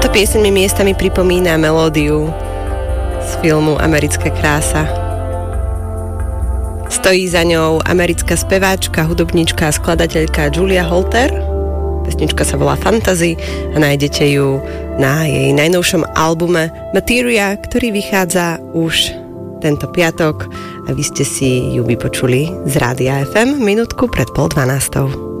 Táto pieseň mi miestami pripomína melódiu z filmu Americká krása. Stojí za ňou americká speváčka, hudobníčka a skladateľka Julia Holter. Pesnička sa volá Fantasy a nájdete ju na jej najnovšom albume Materia, ktorý vychádza už tento piatok a vy ste si ju vypočuli z Rádia FM minútku pred 11:30.